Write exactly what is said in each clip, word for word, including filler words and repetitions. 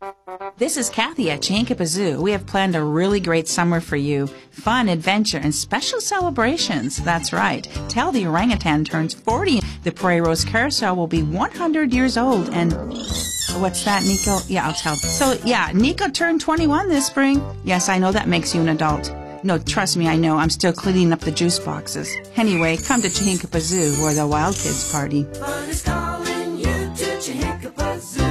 This is Kathy at Chankippa Zoo. We have planned a really great summer for you. Fun, adventure, and special celebrations. That's right. Tell the orangutan turns forty. The Prairie Rose Carousel will be one hundred years old. And what's that, Nico? Yeah, I'll tell. So, yeah, Nico turned twenty-one this spring. Yes, I know that makes you an adult. No, trust me, I know. I'm still cleaning up the juice boxes. Anyway, come to Chankippa Zoo, where the wild kids party. Fun is calling you to Chankippa Zoo.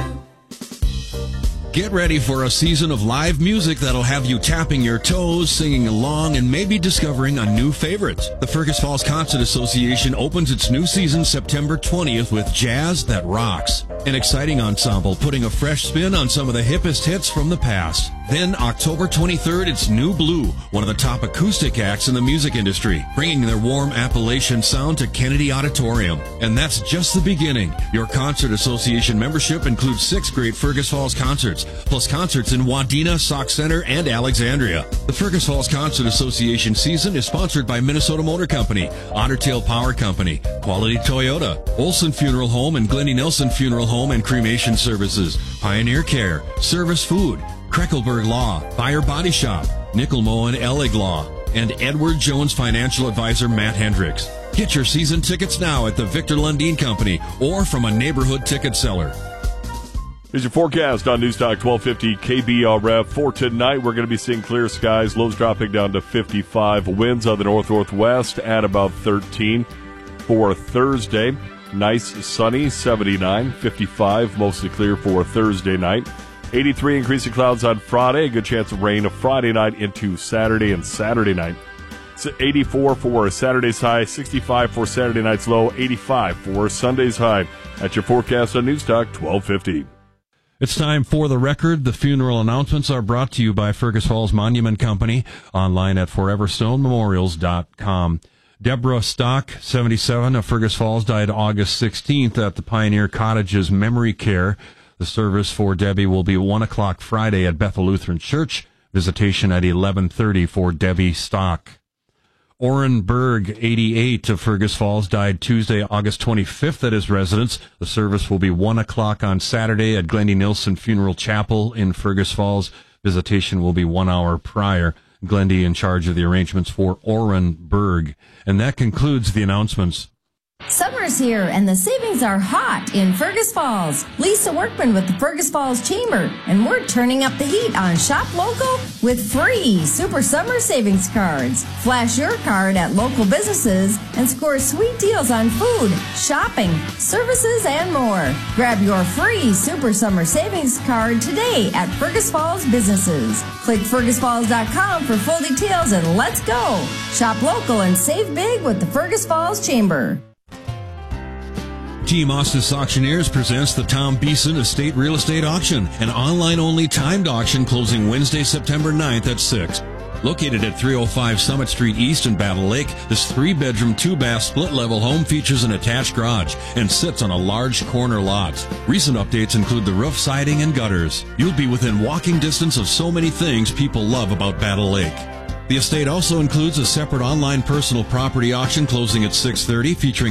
Get ready for a season of live music that'll have you tapping your toes, singing along, and maybe discovering a new favorite. The Fergus Falls Concert Association opens its new season September twentieth with Jazz That Rocks, an exciting ensemble putting a fresh spin on some of the hippest hits from the past. Then October twenty-third, it's New Blue, one of the top acoustic acts in the music industry, bringing their warm Appalachian sound to Kennedy Auditorium. And that's just the beginning. Your Concert Association membership includes six great Fergus Falls concerts, plus concerts in Wadena, Sauk Center, and Alexandria. The Fergus Falls Concert Association season is sponsored by Minnesota Motor Company, Otter Tail Power Company, Quality Toyota, Olson Funeral Home and Glennie Nelson Funeral Home and Cremation Services, Pioneer Care, Service Food, Kreckelberg Law, Fire Body Shop, Nickel Moen Ellig Law, and Edward Jones Financial Advisor Matt Hendricks. Get your season tickets now at the Victor Lundeen Company or from a neighborhood ticket seller. Here's your forecast on Newstalk twelve fifty K B R F. For tonight, we're going to be seeing clear skies, lows dropping down to fifty-five, winds on the north-northwest at about thirteen. For Thursday, nice sunny, seventy-nine, fifty-five, mostly clear for Thursday night. eighty-three, increasing clouds on Friday, a good chance of rain Friday night into Saturday and Saturday night. eighty-four for Saturday's high, sixty-five for Saturday night's low, eighty-five for Sunday's high. That's your forecast on Newstalk twelve fifty. It's time for The Record. The funeral announcements are brought to you by Fergus Falls Monument Company, online at forever stone memorials dot com. Deborah Stock, seventy-seven, of Fergus Falls, died August sixteenth at the Pioneer Cottages Memory Care. The service for Debbie will be one o'clock Friday at Bethel Lutheran Church. Visitation at eleven thirty for Debbie Stock. Orrin Berg, eighty-eight, of Fergus Falls, died Tuesday, August twenty-fifth at his residence. The service will be one o'clock on Saturday at Glendy Nilsson Funeral Chapel in Fergus Falls. Visitation will be one hour prior. Glendy in charge of the arrangements for Orrin Berg. And that concludes the announcements. Summer's here and the savings are hot in Fergus Falls. Lisa Workman with the Fergus Falls Chamber, and we're turning up the heat on Shop Local with free Super Summer Savings Cards. Flash your card at local businesses and score sweet deals on food, shopping, services, and more. Grab your free Super Summer Savings Card today at Fergus Falls businesses. Click fergus falls dot com for full details and let's go. Shop local and save big with the Fergus Falls Chamber. Team Ostis Auctioneers presents the Tom Beeson Estate Real Estate Auction, an online-only timed auction closing Wednesday, September ninth at six. Located at three oh five Summit Street East in Battle Lake, this three-bedroom, two-bath, split-level home features an attached garage and sits on a large corner lot. Recent updates include the roof, siding, and gutters. You'll be within walking distance of so many things people love about Battle Lake. The estate also includes a separate online personal property auction closing at six thirty featuring